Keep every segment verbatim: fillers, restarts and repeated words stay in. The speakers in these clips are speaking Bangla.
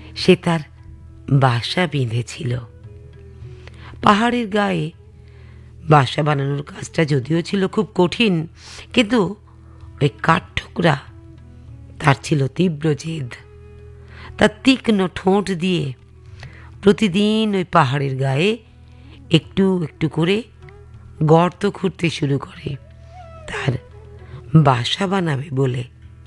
সে তার বাসা বেঁধেছিল। পাহাড়ের গায়ে বাসা বানানোর কাজটা যদিও ছিল খুব কঠিন, কিন্তু ওই কাঠঠোকরা তার ছিল তীব্র জেদ। তার তীক্ষ্ণ ঠোঁট দিয়ে প্রতিদিন ওই পাহাড়ের গায়ে একটু একটু করে গর্ত খুঁড়তে শুরু করে তার বাসা বানাবে বলে।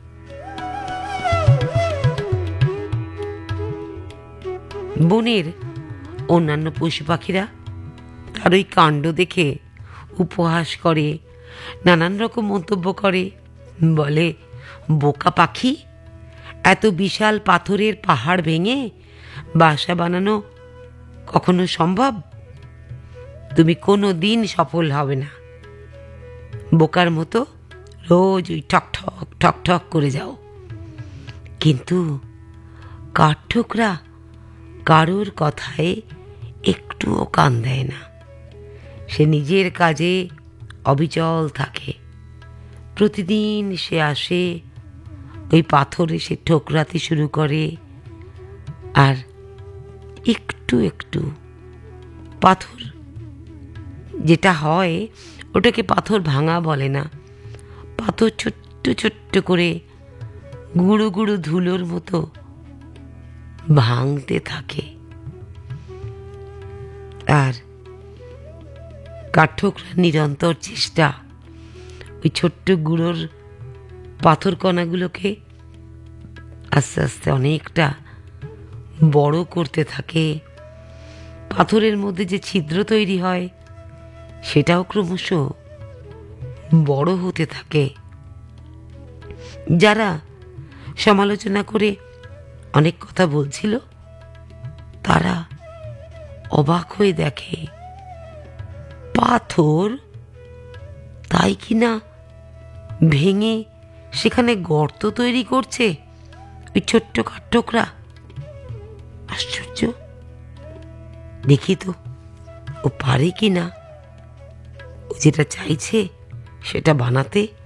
বনের অন্যান্য পশু পাখিরা তার ওই কাণ্ড দেখে উপহাস করে, নানান রকম মন্তব্য করে, বলে, বোকা পাখি, এত বিশাল পাথরের পাহাড় ভেঙে বাসা বানানো কখনো সম্ভব? তুমি কোনো দিন সফল হবে না। বোকার মতো রোজ ওই ঠক ঠক ঠক ঠক করে যাও। কিন্তু কাঠঠোকরা কারোর কথায় একটুও কান দেয় না। সে নিজের কাজে অবিচল থাকে। প্রতিদিন সে আসে, ওই পাথরে সে ঠোকরাতে শুরু করে, আর একটু একটু পাথর যেটা হয় ওটাকে পাথর ভাঙা বলে না, পাথর ছোট্ট ছোট্ট করে গুঁড়ো গুঁড়ো ধুলোর মতো ভাঙতে থাকে। আর কাঠঠোকরার নিরন্তর চেষ্টা ওই ছোট্ট গুঁড়োর পাথর কণাগুলোকে আস্তে আস্তে অনেকটা বড় করতে থাকে। পাথরের মধ্যে যে ছিদ্র তৈরি হয় সেটাও ক্রমশ বড় হতে থাকে। যারা সমালোচনা করে অনেক কথা বলছিল তারা অবাক হয়ে দেখে, পাথর তাই কিনা ভেঙে সেখানে গর্ত তৈরি করছে ওই ছোট্ট কাঠঠোকরা। আশ্চর্য, দেখি তো ও পারে কিনা, ও যেটা চাইছে সেটা বানাতে।